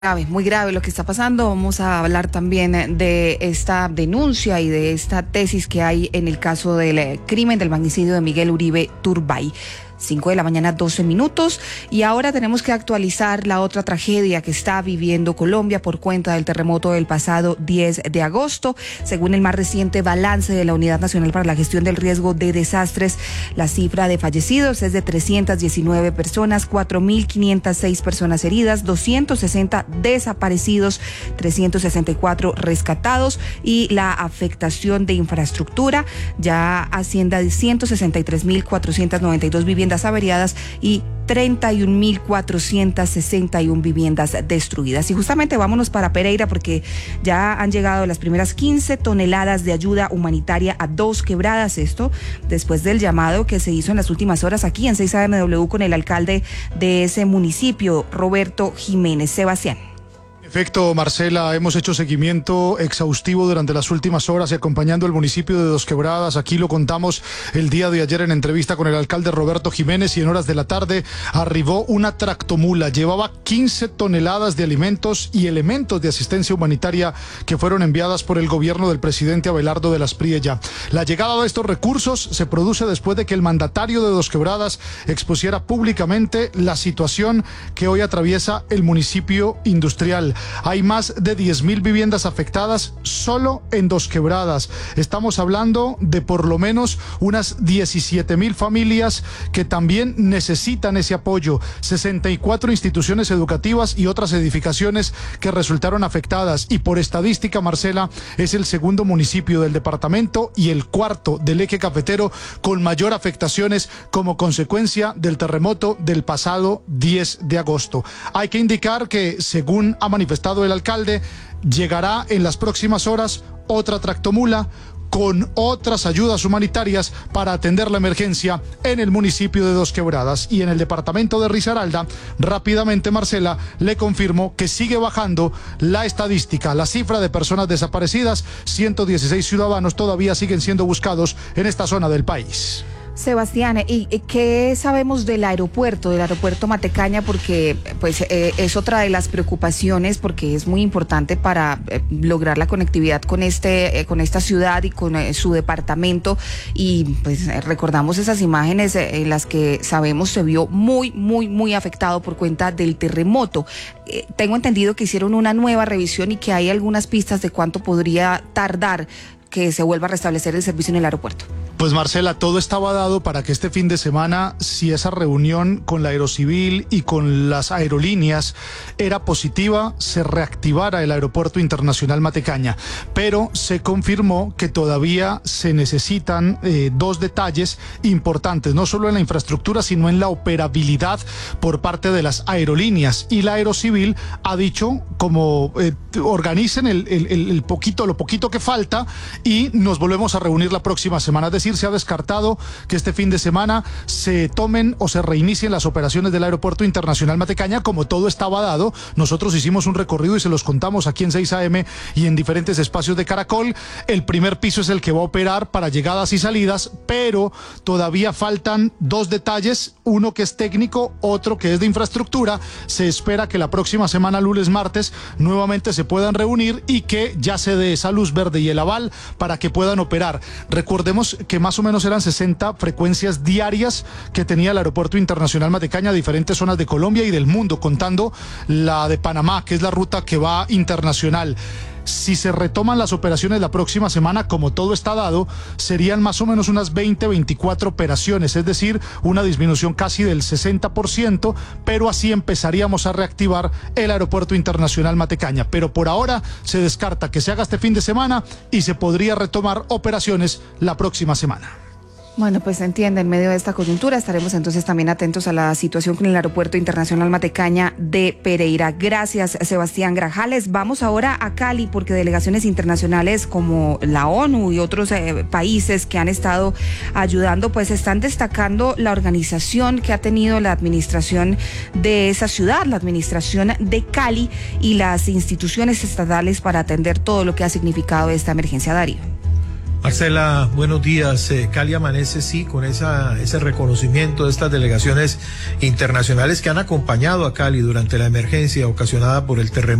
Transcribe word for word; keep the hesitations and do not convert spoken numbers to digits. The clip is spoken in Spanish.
Grave, muy grave lo que está pasando. Vamos a hablar también de esta denuncia y de esta tesis que hay en el caso del crimen del magnicidio de Miguel Uribe Turbay. cinco de la mañana, doce minutos, y ahora tenemos que actualizar la otra tragedia que está viviendo Colombia por cuenta del terremoto del pasado diez de agosto. Según el más reciente balance de la Unidad Nacional para la Gestión del Riesgo de Desastres, la cifra de fallecidos es de trescientas diecinueve personas, cuatro mil quinientas seis personas heridas, doscientos sesenta desaparecidos, trescientos sesenta y cuatro rescatados, y la afectación de infraestructura ya asciende a ciento sesenta y tres mil cuatrocientas noventa y dos viviendas averiadas y treinta y un mil cuatrocientas sesenta y una viviendas destruidas. Y justamente vámonos para Pereira porque ya han llegado las primeras quince toneladas de ayuda humanitaria a Dos Quebradas. Esto después del llamado que se hizo en las últimas horas aquí en seis A M W con el alcalde de ese municipio, Roberto Jiménez. Sebastián. Perfecto, Marcela, hemos hecho seguimiento exhaustivo durante las últimas horas y acompañando el municipio de Dos Quebradas. Aquí lo contamos el día de ayer en entrevista con el alcalde Roberto Jiménez, y en horas de la tarde arribó una tractomula. Llevaba quince toneladas de alimentos y elementos de asistencia humanitaria que fueron enviadas por el gobierno del presidente Abelardo de las Priella. La llegada de estos recursos se produce después de que el mandatario de Dos Quebradas expusiera públicamente la situación que hoy atraviesa el municipio industrial. Hay más de diez mil viviendas afectadas solo en Dos Quebradas. Estamos hablando de por lo menos unas diecisiete mil familias que también necesitan ese apoyo. sesenta y cuatro instituciones educativas y otras edificaciones que resultaron afectadas. Y por estadística, Marcela, es el segundo municipio del departamento y el cuarto del eje cafetero con mayor afectaciones como consecuencia del terremoto del pasado diez de agosto. Hay que indicar que, según ha manifestado el alcalde, llegará en las próximas horas otra tractomula con otras ayudas humanitarias para atender la emergencia en el municipio de Dos Quebradas. Y en el departamento de Risaralda, rápidamente, Marcela, le confirmo que sigue bajando la estadística, la cifra de personas desaparecidas. ciento dieciséis ciudadanos todavía siguen siendo buscados en esta zona del país. Sebastián, ¿y qué sabemos del aeropuerto, del aeropuerto Matecaña? Porque pues eh, es otra de las preocupaciones, porque es muy importante para eh, lograr la conectividad con este, eh, con esta ciudad y con eh, su departamento. Y pues eh, recordamos esas imágenes eh, en las que sabemos se vio muy, muy, muy afectado por cuenta del terremoto. Eh, tengo entendido que hicieron una nueva revisión y que hay algunas pistas de cuánto podría tardar que se vuelva a restablecer el servicio en el aeropuerto. Pues, Marcela, todo estaba dado para que este fin de semana, si esa reunión con la Aerocivil y con las aerolíneas era positiva, se reactivara el Aeropuerto Internacional Matecaña. Pero se confirmó que todavía se necesitan eh, dos detalles importantes, no solo en la infraestructura, sino en la operabilidad por parte de las aerolíneas. Y la Aerocivil ha dicho, como eh, organicen el, el, el poquito, lo poquito que falta, y nos volvemos a reunir la próxima semana. Es decir, se ha descartado que este fin de semana se tomen o se reinicien las operaciones del Aeropuerto Internacional Matecaña, como todo estaba dado. Nosotros hicimos un recorrido y se los contamos aquí en seis A M y en diferentes espacios de Caracol. El primer piso es el que va a operar para llegadas y salidas, pero todavía faltan dos detalles, uno que es técnico, otro que es de infraestructura. Se espera que la próxima semana, lunes, martes, nuevamente se puedan reunir y que ya se dé esa luz verde y el aval para que puedan operar. Recordemos que más o menos eran sesenta frecuencias diarias que tenía el Aeropuerto Internacional Matecaña a diferentes zonas de Colombia y del mundo, contando la de Panamá, que es la ruta que va internacional. Si se retoman las operaciones la próxima semana, como todo está dado, serían más o menos unas veinte, veinticuatro operaciones, es decir, una disminución casi del sesenta por ciento, pero así empezaríamos a reactivar el Aeropuerto Internacional Matecaña. Pero por ahora se descarta que se haga este fin de semana y se podría retomar operaciones la próxima semana. Bueno, pues se entiende, en medio de esta coyuntura estaremos entonces también atentos a la situación con el Aeropuerto Internacional Matecaña de Pereira. Gracias, Sebastián Grajales. Vamos ahora a Cali, porque delegaciones internacionales como la ONU y otros eh, países que han estado ayudando, pues están destacando la organización que ha tenido la administración de esa ciudad, la administración de Cali y las instituciones estatales para atender todo lo que ha significado esta emergencia, Darío. Marcela, buenos días. Eh, Cali amanece, sí, con esa, ese reconocimiento de estas delegaciones internacionales que han acompañado a Cali durante la emergencia ocasionada por el terremoto.